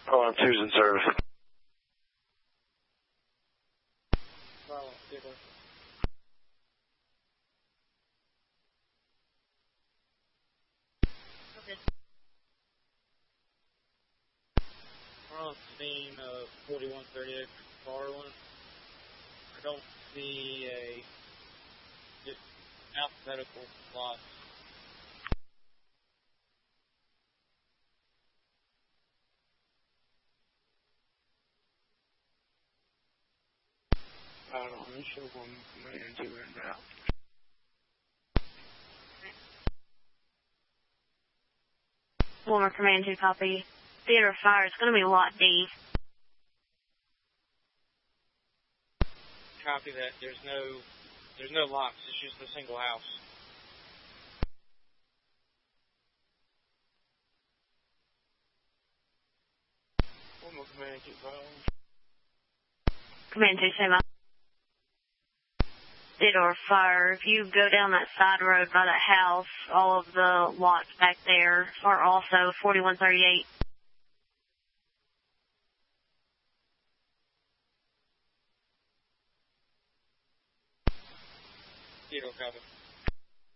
Oh, 2's in service. Okay. We're on scene of 4138 Farland. I don't see a just alphabetical loss. I don't know, I'm sure one command 2 in route. Wilmer Command 2, copy. Theater fire, it's going to be lot D. Copy that. There's no locks. It's just a single house. Wilmer Command 2, fire. Command 2, same up. Theodore fire, if you go down that side road by that house, all of the lots back there are also 4138. Theodore, copy.